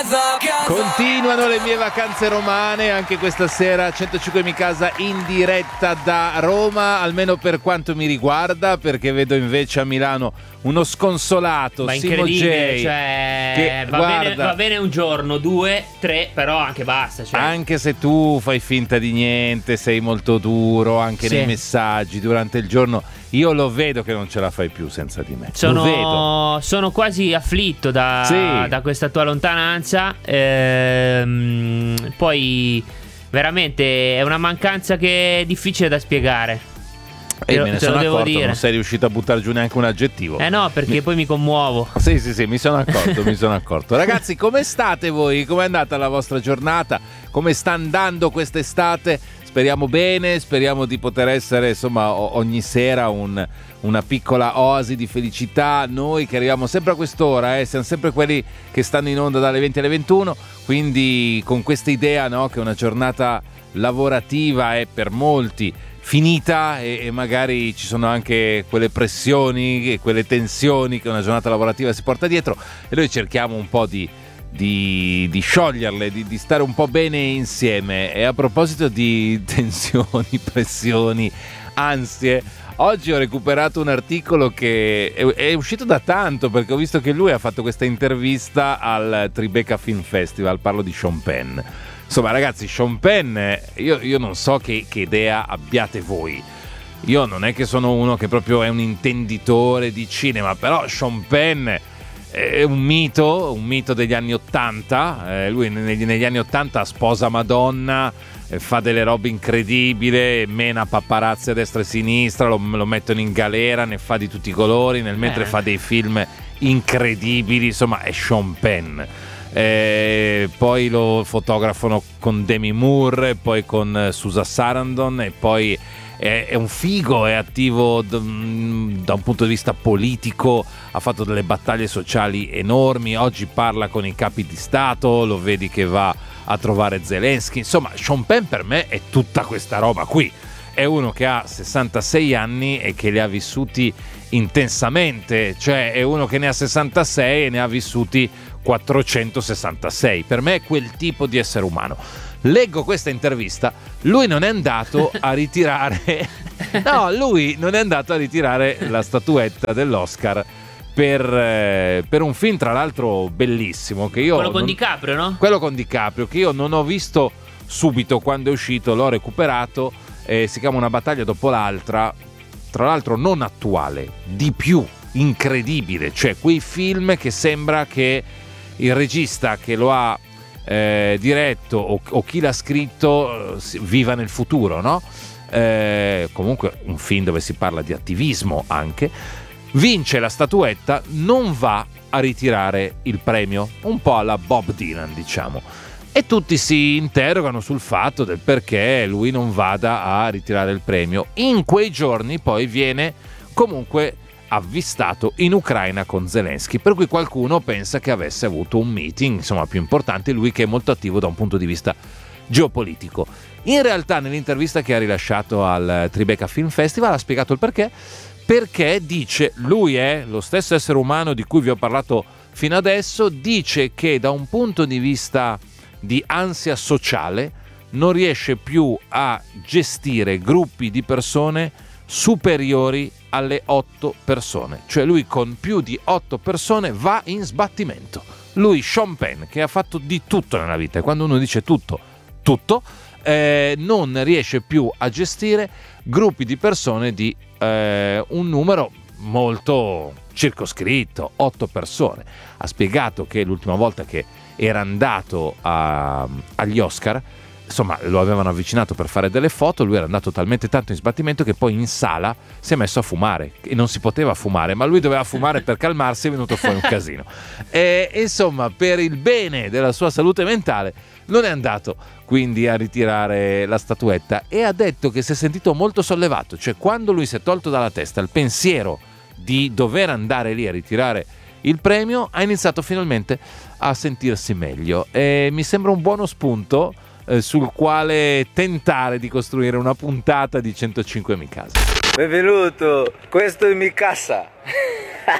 Continuano le mie vacanze romane anche questa sera. 105 Mi Casa in diretta da Roma, almeno per quanto mi riguarda, perché vedo invece a Milano uno sconsolato ma Simo incredibile, J, cioè, che, va bene un giorno, 2, 3, però anche basta, cioè. Anche se tu fai finta di niente, sei molto duro anche nei messaggi durante il giorno, io lo vedo che non ce la fai più senza di me. Lo vedo. Sono quasi afflitto da questa tua lontananza. Poi veramente è una mancanza che è difficile da spiegare. Me ne sono accorto, non sei riuscito a buttare giù neanche un aggettivo. No, perché poi mi commuovo. Sì, mi sono accorto. Ragazzi, come state voi? Com'è andata la vostra giornata? Come sta andando quest'estate? Speriamo bene, speriamo di poter essere, insomma, ogni sera una piccola oasi di felicità. Noi che arriviamo sempre a quest'ora, siamo sempre quelli che stanno in onda dalle 20 alle 21, quindi con questa idea, no, che una giornata lavorativa è per molti finita e magari ci sono anche quelle pressioni e quelle tensioni che una giornata lavorativa si porta dietro, e noi cerchiamo un po' di scioglierle, di stare un po' bene insieme. E a proposito di tensioni, pressioni, ansie, oggi ho recuperato un articolo che è uscito da tanto, perché ho visto che lui ha fatto questa intervista al Tribeca Film Festival. Parlo di Sean Penn. Insomma, ragazzi, Sean Penn, io non so che idea abbiate voi. Io non è che sono uno che proprio è un intenditore di cinema, però Sean Penn è un mito degli anni '80. Lui negli anni '80 sposa Madonna, fa delle robe incredibili, mena paparazzi a destra e a sinistra, lo mettono in galera, ne fa di tutti i colori, mentre fa dei film incredibili. Insomma, è Sean Penn. Poi lo fotografano con Demi Moore, poi con Susan Sarandon, e poi è un figo, è attivo da un punto di vista politico, ha fatto delle battaglie sociali enormi, oggi parla con i capi di Stato, lo vedi che va a trovare Zelensky. Insomma, Sean Penn per me è tutta questa roba qui. È uno che ha 66 anni e che li ha vissuti intensamente, cioè è uno che ne ha 66 e ne ha vissuti 466. Per me è quel tipo di essere umano. Leggo questa intervista, lui non è andato a ritirare la statuetta dell'Oscar per un film, tra l'altro bellissimo, che io quello con DiCaprio, no? Quello con DiCaprio, che io non ho visto subito quando è uscito, l'ho recuperato, si chiama Una battaglia dopo l'altra, tra l'altro non attuale, di più incredibile, cioè quei film che sembra che il regista che lo ha diretto o chi l'ha scritto viva nel futuro, no? Comunque un film dove si parla di attivismo anche. Vince la statuetta, non va a ritirare il premio, un po' alla Bob Dylan, diciamo, e tutti si interrogano sul fatto del perché lui non vada a ritirare il premio. In quei giorni poi viene comunque avvistato in Ucraina con Zelensky, per cui qualcuno pensa che avesse avuto un meeting, insomma, più importante, lui che è molto attivo da un punto di vista geopolitico. In realtà nell'intervista che ha rilasciato al Tribeca Film Festival ha spiegato il perché dice, lui è lo stesso essere umano di cui vi ho parlato fino adesso, dice che da un punto di vista di ansia sociale non riesce più a gestire gruppi di persone superiori alle 8 persone, cioè lui con più di 8 persone va in sbattimento. Lui, Sean Penn, che ha fatto di tutto nella vita, e quando uno dice tutto, non riesce più a gestire gruppi di persone di un numero molto circoscritto, 8 persone. Ha spiegato che l'ultima volta che era andato agli Oscar, insomma, lo avevano avvicinato per fare delle foto, lui era andato talmente tanto in sbattimento che poi in sala si è messo a fumare, e non si poteva fumare, ma lui doveva fumare per calmarsi, è venuto fuori un casino. E insomma, per il bene della sua salute mentale non è andato quindi a ritirare la statuetta, e ha detto che si è sentito molto sollevato, cioè quando lui si è tolto dalla testa il pensiero di dover andare lì a ritirare il premio, ha iniziato finalmente a sentirsi meglio, e mi sembra un buono spunto sul quale tentare di costruire una puntata di 105 Mi Casa. Benvenuto, questo è Mi Casa.